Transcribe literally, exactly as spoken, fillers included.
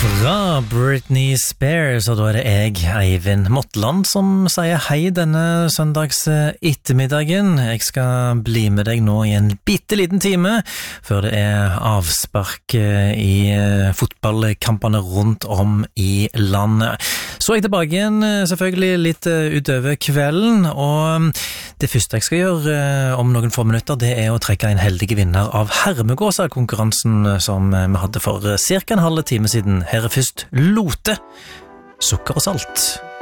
Fra Britney Spears, og da er det jeg, Eivind Mottland, som sier hei denne søndags ettermiddagen. Jeg skal bli med deg nå i en bitteliten time, før det er avspark i fotballkampene rundt om i landet. Så er jeg tilbake igjen, selvfølgelig litt utover kvelden, og det første jeg skal gjøre om noen få minutter, det er å trekke en heldig vinner av Hermegåsa-konkurransen som vi hadde for cirka en halv time siden. Her er først Lote, sukker og salt.